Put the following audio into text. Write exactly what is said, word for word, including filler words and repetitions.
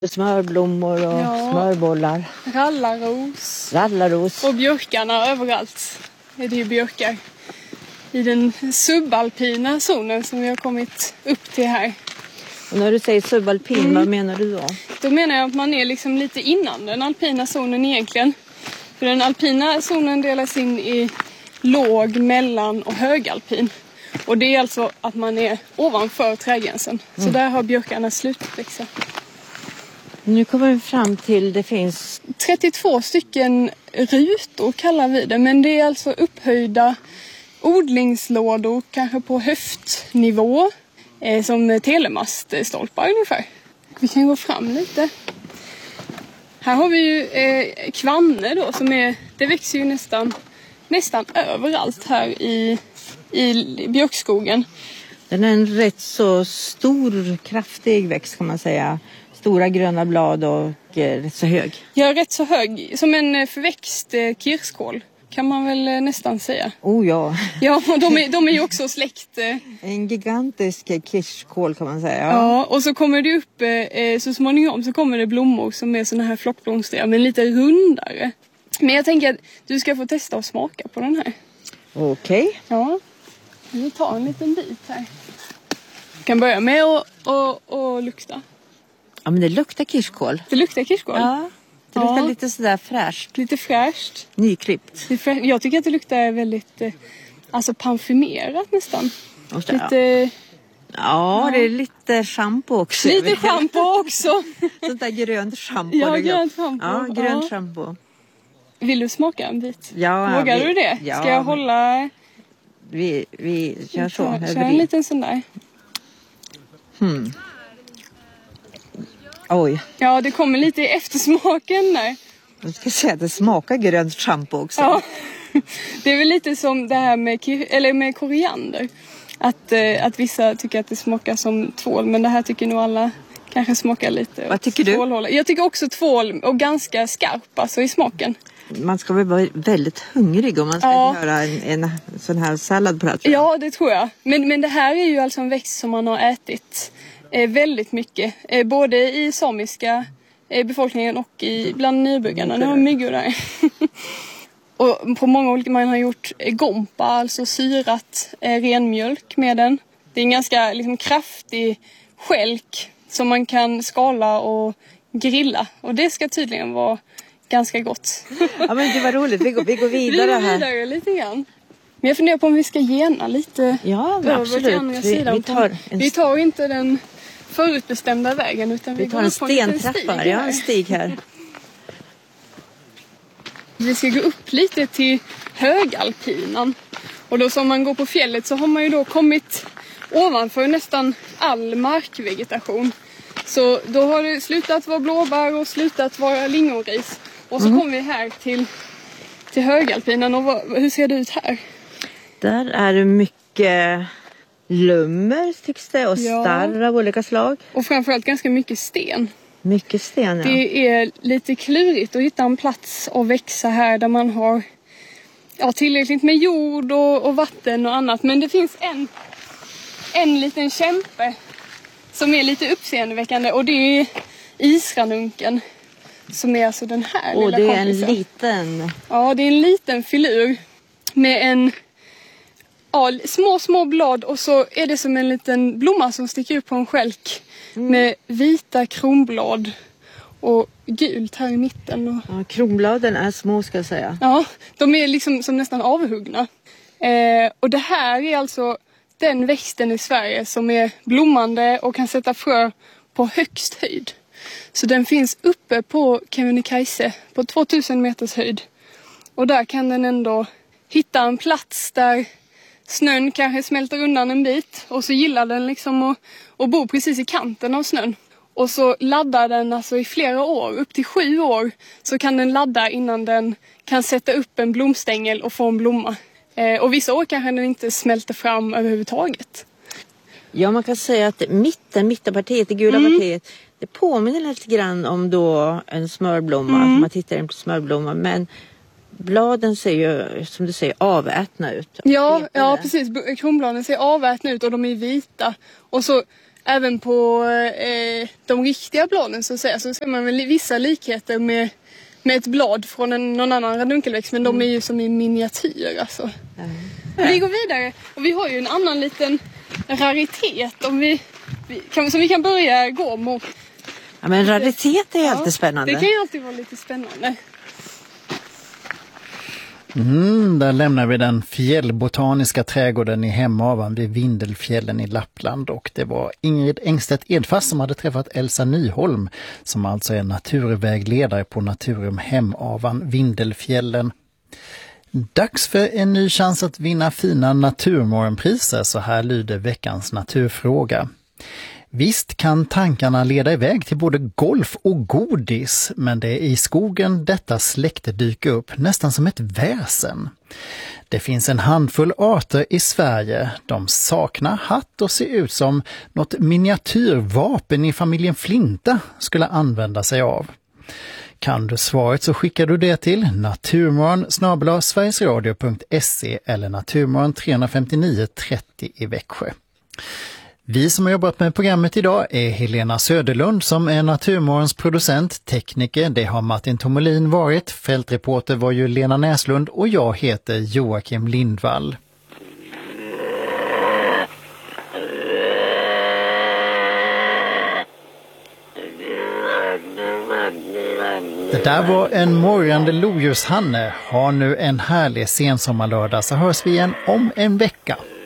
Smörblommor och ja. smörbollar. Rallarros. Rallarros. Och björkarna överallt. Det är det björkar. I den subalpina zonen som vi har kommit upp till här. Och när du säger subalpin, mm. vad menar du då? Då menar jag att man är liksom lite innan den alpina zonen egentligen. För den alpina zonen delas in i låg, mellan och högalpin. Och det är alltså att man är ovanför trädgränsen. Mm. Så där har björkarna slutat växa. Nu kommer vi fram till, det finns trettiotvå stycken rutor kallar vi det. Men det är alltså upphöjda odlingslådor kanske på höftnivå. Eh, som telemaststolpar ungefär. Vi kan gå fram lite. Här har vi ju eh, kvanne då som är, det växer ju nästan, nästan överallt här i, i björkskogen. Den är en rätt så stor, kraftig växt kan man säga. Stora gröna blad och eh, rätt så hög. Ja, rätt så hög. Som en förväxt eh, kirskål kan man väl eh, nästan säga. Oh ja. Ja, och de är, de är ju också släkt. Eh. En gigantisk kirskål kan man säga. Ja, ja och så kommer det upp, eh, så småningom så kommer det blommor som är såna här flockblomstriga men lite rundare. Men jag tänker att du ska få testa och smaka på den här. Okej. Okay. Ja, vi tar en liten bit här. Jag kan börja med att och, och lukta. Ja, men det luktar kirskål. Det luktar kirskål? Ja, det luktar ja. lite sådär fräscht. Lite fräscht. Nyklippt. Jag tycker att det luktar väldigt, alltså parfymerat nästan. Lite... lite... Ja, ja, det är lite shampoo också. Lite shampoo också. Sånt där grönt shampoo. Ja, grönt shampoo. Ja, grönt ja. shampoo. Vill du smaka en bit? Ja. Vågar vi... du det? Ja, Ska jag hålla... Vi, vi kör så. Kör, kör en liten sån där. Hmm. Oj. Ja, det kommer lite i eftersmaken där. Jag ska säga att det smakar grönt shampoo också. Ja. Det är väl lite som det här med, eller med koriander. Att, eh, att vissa tycker att det smakar som tvål. Men det här tycker nog alla kanske smakar lite. Vad tycker du? Tvålhålla. Jag tycker också tvål och ganska skarp alltså, i smaken. Man ska väl vara väldigt hungrig om man ska ja. göra en, en sån här sallad på det här. Ja, det tror jag. Men, men det här är ju alltså en växt som man har ätit eh, väldigt mycket. Eh, både i samiska eh, befolkningen och i, bland nybyggarna. Nu har myggor där. Och på många olika, man har gjort eh, gompa, alltså syrat eh, renmjölk med den. Det är en ganska liksom, kraftig skälk som man kan skala och grilla. Och det ska tydligen vara ganska gott. Ja, men det var roligt. Vi går, vi går vidare här. Vi går vidare lite grann. Men jag funderar på om vi ska gena lite. Ja, absolut. Vi, vi, tar en... vi tar inte den förutbestämda vägen utan vi, vi tar går en upp på en stentrappa. Ja, en stig här. Vi ska gå upp lite till högalpinan. Och då som man går på fjället så har man ju då kommit ovanför nästan all markvegetation. Så då har det slutat vara blåbär och slutat vara lingonris. Och så mm. kommer vi här till, till högalpinan. Och vad, hur ser det ut här? Där är det mycket lummer tycks det och ja. starr av olika slag. Och framförallt ganska mycket sten. Mycket sten, ja. Det är lite klurigt att hitta en plats att växa här där man har ja, tillräckligt med jord och, och vatten och annat. Men det finns en, en liten kämpe som är lite uppseendeväckande och det är isranunken. Som är alltså den här och lilla det är kompisen. En liten... Ja, det är en liten filur med en ja, små, små blad och så är det som en liten blomma som sticker upp på en skälk mm. med vita kronblad och gult här i mitten. Och... Ja, kronbladen är små ska jag säga. Ja, de är liksom som nästan avhuggna. Eh, och det här är alltså den växten i Sverige som är blommande och kan sätta frö på högst höjd. Så den finns uppe på Kebnekaise på tvåtusen meters höjd. Och där kan den ändå hitta en plats där snön kanske smälter undan en bit. Och så gillar den liksom att, att bo precis i kanten av snön. Och så laddar den alltså i flera år, upp till sju år. Så kan den ladda innan den kan sätta upp en blomstängel och få en blomma. Eh, och vissa år kanske den inte smälter fram överhuvudtaget. Ja, man kan säga att mitten, mittenpartiet, det gula mm. partiet, det påminner lite grann om då en smörblomma. Mm. Man tittar in på smörblomma, men bladen ser ju, som du säger, avätna ut. Ja, ja precis. Kronbladen ser avätna ut och de är vita. Och så även på eh, de riktiga bladen så att säga, så ser man väl vissa likheter med, med ett blad från en, någon annan radunkelväxt, men mm. de är ju som i miniatyr alltså. Mm. Vi går vidare och vi har ju en annan liten raritet om vi, vi kan, som vi kan börja gå mot. Ja, men raritet är ja, alltid spännande. Det kan ju alltid vara lite spännande. Mm, där lämnar vi den fjällbotaniska trädgården i Hemavan vid Vindelfjällen i Lappland, och det var Ingrid Engstedt Edfast som hade träffat Elsa Nyholm som alltså är naturvägledare på Naturum Hemavan Vindelfjällen. Dags för en ny chans att vinna fina naturmorgonpriser, så här lyder veckans naturfråga. Visst kan tankarna leda iväg till både golf och godis, men det är i skogen detta släkte dyker upp nästan som ett väsen. Det finns en handfull arter i Sverige. De saknar hatt och ser ut som något miniatyrvapen i familjen Flinta skulle använda sig av. Kan du svaret så skickar du det till naturmorgon snabel-a sverigesradio punkt se eller naturmorgon tre fem nio trettio i Växjö. Vi som har jobbat med programmet idag är Helena Söderlund som är Naturmorgons producent, tekniker. Det har Martin Tomolin varit. Fältreporter var ju Lena Näslund och jag heter Joakim Lindvall. Det där var en morgande lodjurshanne. Ha nu en härlig sensommarlördag så hörs vi igen om en vecka.